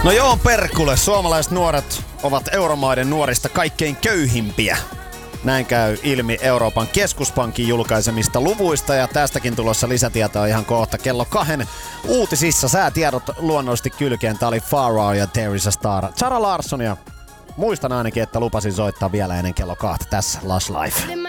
No joo, perkule. Suomalaiset nuoret ovat euromaiden nuorista kaikkein köyhimpiä. Näin käy ilmi Euroopan keskuspankin julkaisemista luvuista ja tästäkin tulossa lisätietoa ihan kohta kello 2 uutisissa. Säätiedot luonnollisesti kylkeen. Tää oli Farah ja There is a Star. Zara Larsson ja muistan ainakin, että lupasin soittaa vielä ennen kello 2 tässä Lush Life.